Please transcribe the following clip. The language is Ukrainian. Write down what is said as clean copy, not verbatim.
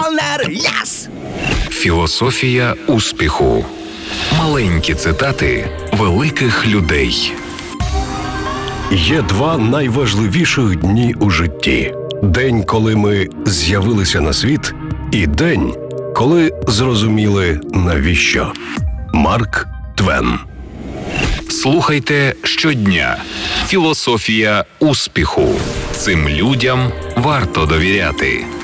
Калнер, єс! Філософія успіху. Маленькі цитати великих людей. Є два найважливіших дні у житті. День, коли ми з'явилися на світ, і день, коли зрозуміли, навіщо. Марк Твен. Слухайте щодня. Філософія успіху. Цим людям варто довіряти.